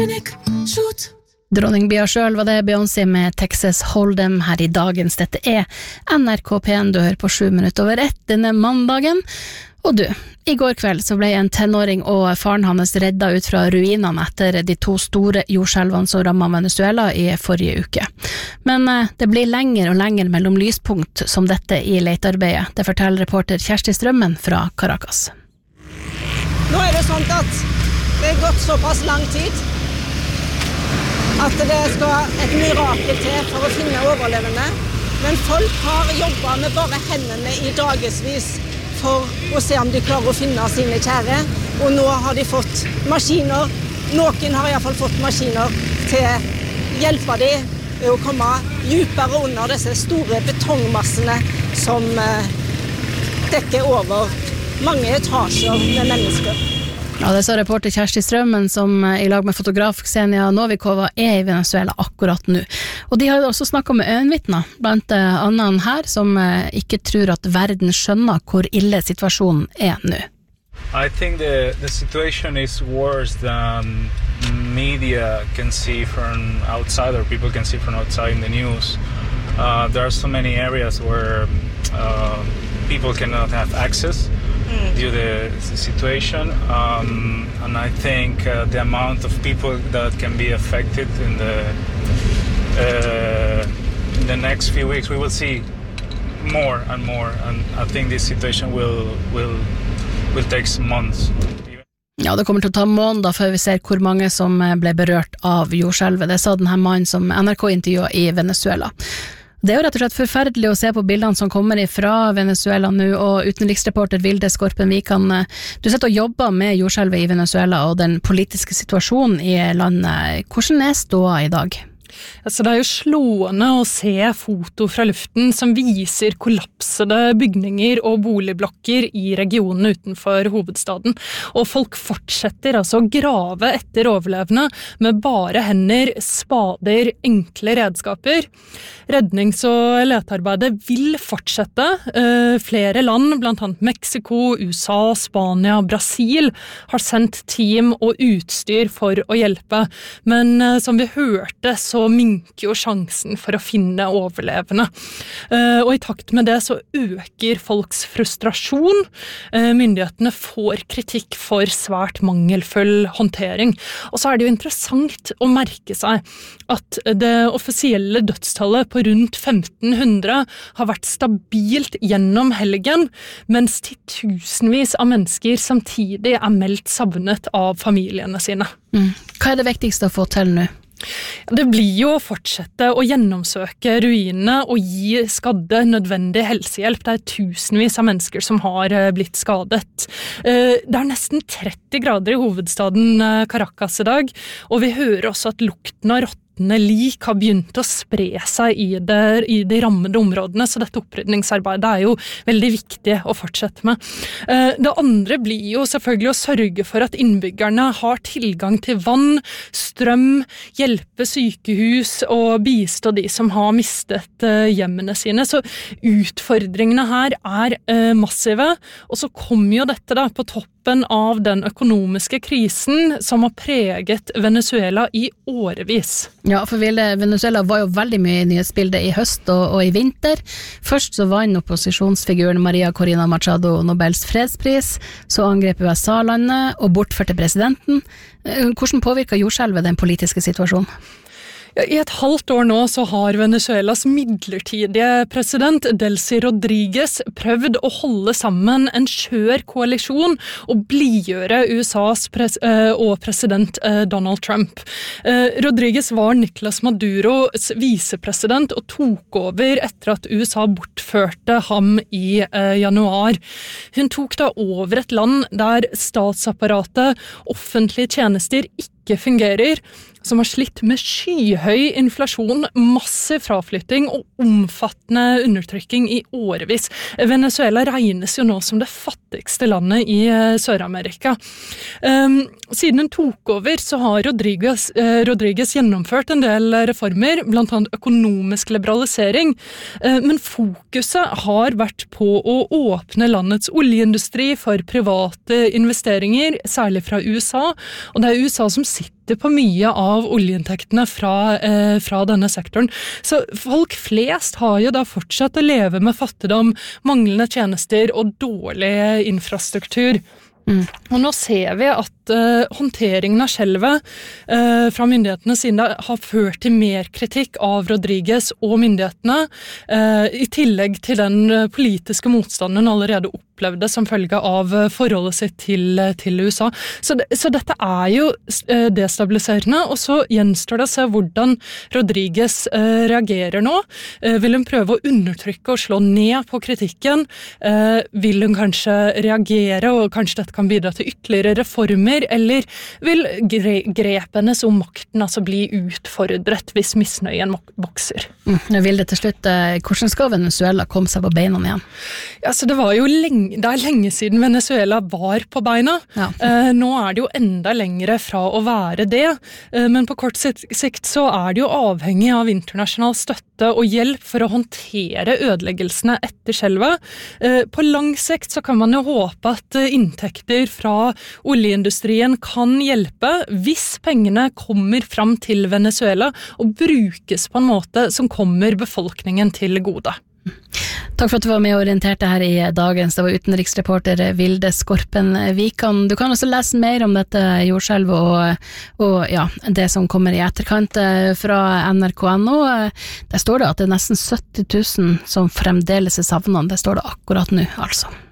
Dronning Bia selv var det, Beyoncé med Texas Hold'em her I dagens. Dette NRK P1, du hører på 7 minutter over 1 denne mandagen. Og du, I går kveld så ble en tenåring og faren hans redda ut fra ruinene etter de 2 store jordskjelvene som rammet Venezuela I forrige uke. Men det blir lenger og lenger mellom lyspunkt som dette I letearbeidet. Det forteller reporter Kjersti Strømmen fra Caracas. Nå det sånn at det gått såpass lang tid at det skal et mirakel til for å finne overlevende. Men folk har jobbet med bare hendene I dagesvis for å se om de klarer å finne sine kjære. Og nå har de fått maskiner. Noen har I hvert fall fått maskiner til å hjelpe dem å komme djupere under disse store betongmassene som dekker over mange etasjer med mennesker. Ja, det sa reporter Kjersti Strømmen som I lag med fotograf Ksenia Novikova I Venezuela akkurat nå. Og de har også snakket med øyenvittner, blant annet her, som ikke tror at verden skjønner hvor ille situasjonen nå. I think the situation is worse than media can see from outside or people can see from outside in the news. There are so many areas where people cannot have access due to the situation, and I think the amount of people that can be affected in the next few weeks, we will see more and more, and I think this situation will take some months. Ja, det kommer til å ta måneder før vi ser hvor mange som ble berørt av jordskjelvet. Det sa denne mannen som NRK intervjuet I Venezuela. Det jo rett og slett forferdelig å se på bildene som kommer fra Venezuela nå, og utenriksreporter Vilde Skorpen Vikan, du sitter og jobber med jordskjelvet I Venezuela og den politiske situasjonen I landet. Hvordan ståa I dag? Altså, det jo slående å se foto fra luften som viser kollapsede bygninger og boligblokker I regionen utenfor hovedstaden. Og folk fortsetter altså å grave etter overlevende med bare hender, spader, enkle redskaper. Rednings- og letearbeidet vil fortsette. Flere land, blant annet Mexico, USA, Spania, Brasil, har sendt team og utstyr for å hjelpe. Men som vi hørte, så minker jo sjansen for å finne overlevende. Og I takt med det så øker folks frustrasjon. Myndighetene får kritikk for svært mangelfull håndtering. Og så det jo interessant å merke seg at det offisielle dødstallet på rundt 1500 har vært stabilt gjennom helgen, mens titusenvis av mennesker samtidig meldt savnet av familiene sine. Hva det viktigste å få til nå? Det blir jo å fortsette å gjennomsøke ruinene og gi skadde nødvendig helsehjelp. Det tusenvis av mennesker som har blitt skadet. Det nesten 30 grader I hovedstaden Caracas I dag, og vi hører også at lukten av råtne lik har begynt å spre seg I de rammede områdene, så dette opprydningsarbeidet jo veldig viktig å fortsette med. Det andre blir jo selvfølgelig å sørge for at innbyggerne har tilgang til vann, strøm, hjelpe sykehus og bistå de som har mistet hjemmene sine. Så utfordringene her massive, og så kommer jo dette da på toppen av den økonomiske krisen som har preget Venezuela I årevis. Ja, for Venezuela var jo veldig mye I nyhetsbildet I høst og I vinter. Først så vant opposisjonsfiguren Maria Corina Machado Nobels fredspris, så angrep USA landet og bortførte presidenten. Hvordan påvirker jordskjelvet den politiske situasjonen? I et halvt år nå så har Venezuelas midlertidige president Delcy Rodriguez prøvd å holde sammen en skjør koalisjon og blidgjøre USAs og president Donald Trump. Rodriguez var Nicolas Maduros visepresident og tok over etter at USA bortførte ham I januar. Hun tok da over et land der statsapparatet, offentlige tjenester ikke fungerer, som har slitt med skyhøy inflasjon, massiv fraflytting og omfattende undertrykking I årevis. Venezuela regnes jo nå som det fattigste landet I Sør-Amerika. Siden hun tok over så har Rodriguez gjennomført en del reformer, blant annet økonomisk liberalisering, men fokuset har vært på å åpne landets oljeindustri for private investeringer, særlig fra USA, og det USA som sitter på mye av oljeinntektene fra denne sektoren. Så folk flest har jo da fortsatt å leve med fattigdom, manglende tjenester og dårlig infrastruktur. Og nå ser vi at håndteringen av skjelvet fra myndighetenes side har ført til mer kritikk av Rodriguez og myndighetene, i tillegg til den politiske motstanden allerede opplevde som følge av forholdet sitt til USA. Så dette jo destabiliserende, og så gjenstår det å se hvordan Rodriguez reagerer nå. Vil hun prøve å undertrykke og slå ned på kritikken? Vil hun kanskje reagere, og kanskje dette kan bidra til ytterligere reformer, eller vil grepene om makten altså bli utfordret hvis misnøyen vokser? Vil det til slutt, hvordan skal Venezuela komme seg på beina igjen? Ja, så det lenge siden Venezuela var på beina. Ja. Nå det jo enda lengre fra å være det, men på kort sikt så det jo avhengig av internasjonal støtte og hjelp for å håndtere ødeleggelsene etter skjelvet. På lang sikt så kan man jo håpe at inntekter fra oljeindustrien kan hjelpe hvis pengene kommer fram til Venezuela og brukes på en måte som kommer befolkningen til gode. Takk for at du var med og orienterte her i dagens. Det var utenriksreporter Vilde Skorpen Vikan. Du kan også lese mer om dette jordskjelvet og ja, det som kommer i etterkant fra NRK.no. Der står det at det nesten 70 000 som fremdeles savnet. Det står det akkurat nå, altså.